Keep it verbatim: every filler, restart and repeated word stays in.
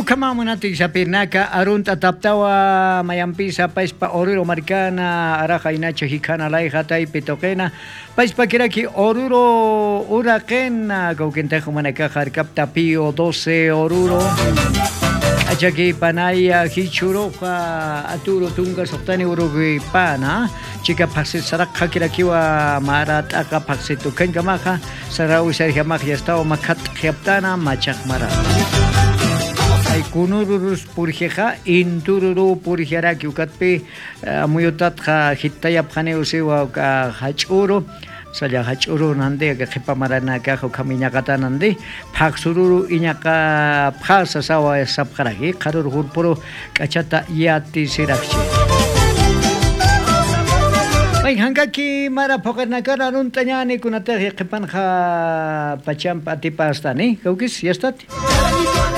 kama munati sa pinaka arunta taptawa mayampisa paispa oruro maricana araja inacha hikana lai hatay pitokena paispa kiraki oruro urakena gaukentejo manaka harkapta pio doce oruro Achaki panaya hichuroja aturo tunga softani urugi pana chica paxi sarak hakirakiwa marat aka paxi tuken kamaja sarau serja magia estado makat khiaptana machak mara ay kunururus purjeja intururu purjera kiukatpe muyutat ha hitayap khane usiwa ka hachuro Saya hachuru nande ke khipa marana ka khaminya kata nande phaksuru inyaka phasa sawa sapkaragi kharur hurpuro kachata yati sirakchi Pai hangaki mara phokarna kararun tanyani kunate khipan kha pacham pati pastani kaukis yastat